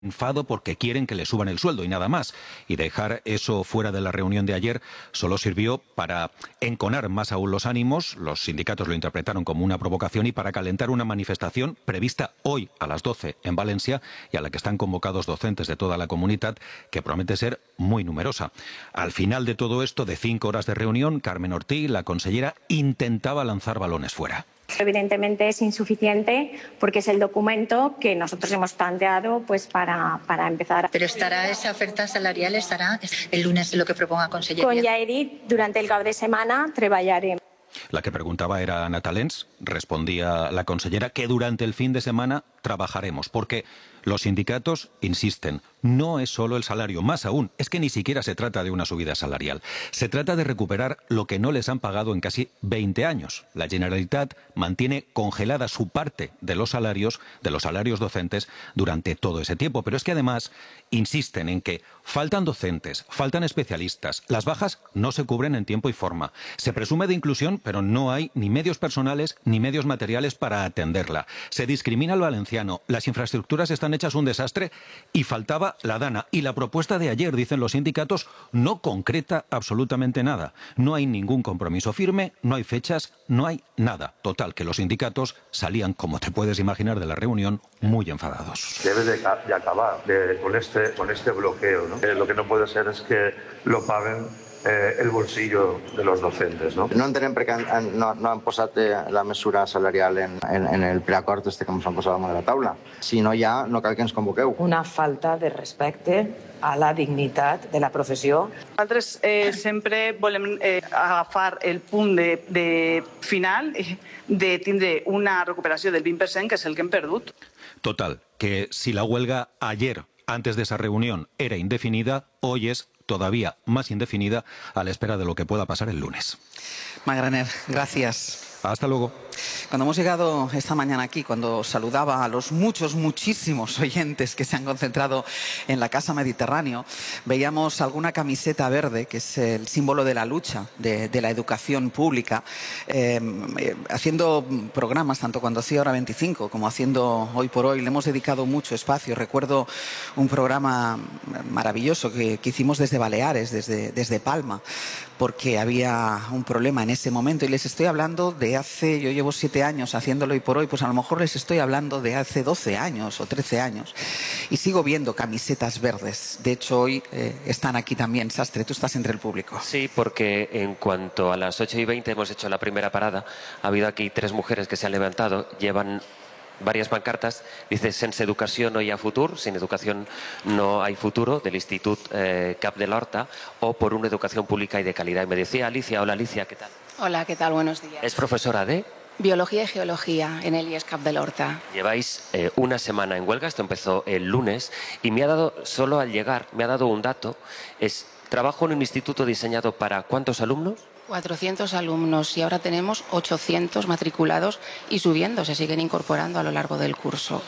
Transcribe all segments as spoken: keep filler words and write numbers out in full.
enfado porque quieren que le suban el sueldo y nada más. Y dejar eso fuera de la reunión de ayer solo sirvió para enconar más aún los ánimos. Los sindicatos lo interpretaron como una provocación y para calentar una manifestación prevista hoy a las doce en Valencia y a la que están convocados docentes de toda la comunidad, que promete ser muy numerosa. Al final de todo esto, de cinco horas de reunión, Carmen Ortiz, la consellera, intentaba lanzar balones fuera. Evidentemente es insuficiente porque es el documento que nosotros hemos planteado pues para, para empezar. Pero estará esa oferta salarial, estará el lunes lo que proponga Consellería. Con Yaedit, durante el cap de semana, treballarem. La que preguntaba era Ana Talens. Respondía la consellera que durante el fin de semana trabajaremos, porque los sindicatos insisten, no es solo el salario, más aún, es que ni siquiera se trata de una subida salarial. Se trata de recuperar lo que no les han pagado en casi veinte años. La Generalitat mantiene congelada su parte de los salarios, de los salarios docentes, durante todo ese tiempo. Pero es que además insisten en que faltan docentes, faltan especialistas, las bajas no se cubren en tiempo y forma. Se presume de inclusión, pero no hay ni medios personales ni medios materiales para atenderla. Se discrimina al valenciano, las infraestructuras están hechas un desastre y faltaba la Dana. Y la propuesta de ayer, dicen los sindicatos, no concreta absolutamente nada. No hay ningún compromiso firme, no hay fechas, no hay nada. Total, que los sindicatos salían, como te puedes imaginar, de la reunión muy enfadados. Debe de, de acabar de, con, este, con este bloqueo, ¿no? Eh, lo que no puede ser es que lo paguen eh, el bolsillo de los docentes, no? No entenem perquè han, no, no han posat eh, la mesura salarial en, en, en el preacord este que ens han posat damunt de la taula. Si no hi ha, no cal que ens convoqueu. Una falta de respecte a la dignitat de la professió. Nosaltres eh, sempre volem eh, agafar el punt de, de final de tindre una recuperació del vint per cent, que és el que hem perdut. Total, que si la huelga ayer, antes de esa reunión, era indefinida, hoy es todavía más indefinida a la espera de lo que pueda pasar el lunes. Magraner, gracias. Hasta luego. Cuando hemos llegado esta mañana aquí, cuando saludaba a los muchos, muchísimos oyentes que se han concentrado en la Casa Mediterráneo, veíamos alguna camiseta verde, que es el símbolo de la lucha de, de la educación pública, eh, eh, haciendo programas, tanto cuando hacía Hora veinticinco como haciendo Hoy por Hoy. Le hemos dedicado mucho espacio. Recuerdo un programa maravilloso que, que hicimos desde Baleares, desde, desde Palma, porque había un problema en ese momento. Y les estoy hablando de hace, yo llevo siete años haciéndolo Hoy por Hoy, pues a lo mejor les estoy hablando de hace doce años o trece años. Y sigo viendo camisetas verdes. De hecho, hoy eh, están aquí también. Sastre, tú estás entre el público. Sí, porque en cuanto a las ocho y veinte hemos hecho la primera parada, ha habido aquí tres mujeres que se han levantado, llevan varias pancartas, dice sense educació no hi ha futur, sin educación no hay futuro, del Institut eh, Cap de l'Horta, o por una educación pública y de calidad. Y me decía Alicia, hola Alicia, ¿qué tal? Hola, ¿qué tal? Buenos días. Es profesora de Biología y Geología en el I E S Cap de l'Horta. Lleváis eh, una semana en huelga, esto empezó el lunes, y me ha dado, solo al llegar, me ha dado un dato, es trabajo en un instituto diseñado para ¿cuántos alumnos? cuatrocientos alumnos y ahora tenemos ochocientos matriculados y subiendo, se siguen incorporando a lo largo del curso.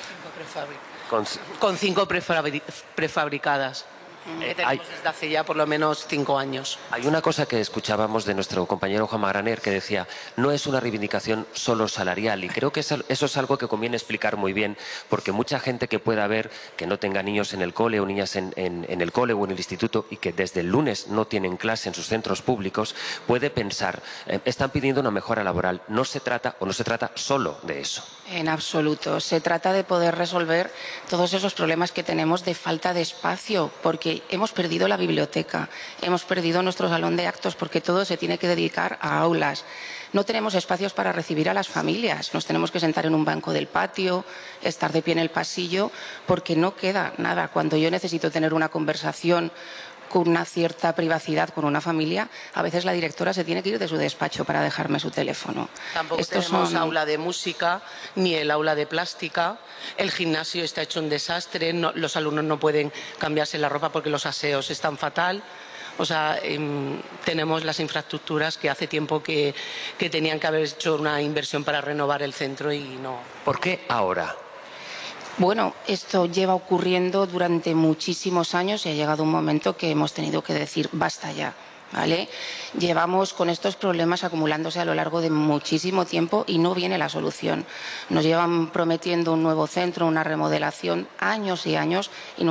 Con, Con cinco prefabri prefabricadas. Que tenemos hay, desde hace ya por lo menos cinco años. Hay una cosa que escuchábamos de nuestro compañero Juan Magraner que decía, no es una reivindicación solo salarial, y creo que eso, eso es algo que conviene explicar muy bien, porque mucha gente que pueda ver que no tenga niños en el cole o niñas en, en, en el cole o en el instituto y que desde el lunes no tienen clase en sus centros públicos, puede pensar, eh, están pidiendo una mejora laboral. No se trata o no se trata solo de eso. En absoluto. Se trata de poder resolver todos esos problemas que tenemos de falta de espacio, porque hemos perdido la biblioteca, hemos perdido nuestro salón de actos, porque todo se tiene que dedicar a aulas. No tenemos espacios para recibir a las familias, nos tenemos que sentar en un banco del patio, estar de pie en el pasillo, porque no queda nada. Cuando yo necesito tener una conversación con una cierta privacidad con una familia, a veces la directora se tiene que ir de su despacho para dejarme su teléfono. Tampoco Estos tenemos son... aula de música, ni el aula de plástica, el gimnasio está hecho un desastre, no, los alumnos no pueden cambiarse la ropa porque los aseos están fatal. O sea, eh, tenemos las infraestructuras que hace tiempo que, que tenían que haber hecho una inversión para renovar el centro y no. ¿Por qué ahora? Bueno, esto lleva ocurriendo durante muchísimos años y ha llegado un momento que hemos tenido que decir basta ya. ¿vale? Llevamos con estos problemas acumulándose a lo largo de muchísimo tiempo y no viene la solución. Nos llevan prometiendo un nuevo centro, una remodelación, años y años y